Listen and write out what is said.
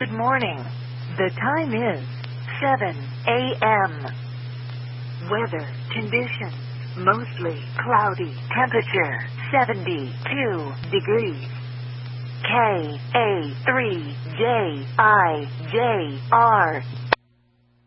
Good morning. The time is 7 a.m. Weather conditions, mostly cloudy. Temperature, 72 degrees. KA3JIJR